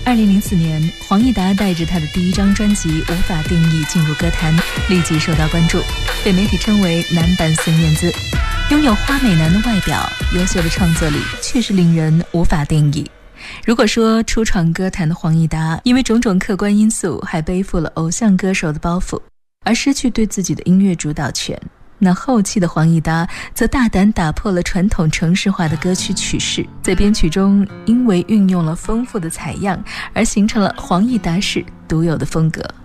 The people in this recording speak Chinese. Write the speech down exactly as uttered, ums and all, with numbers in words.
二零零四年，黄义达带着他的第一张专辑《无法定义》进入歌坛，立即受到关注，被媒体称为男版孙燕姿。拥有花美男的外表，优秀的创作力却是令人无法定义。如果说初闯歌坛的黄义达因为种种客观因素还背负了偶像歌手的包袱，而失去对自己的音乐主导权，那后期的黄义达则大胆打破了传统程式化的歌曲曲式，在编曲中因为运用了丰富的采样而形成了黄义达式独有的风格。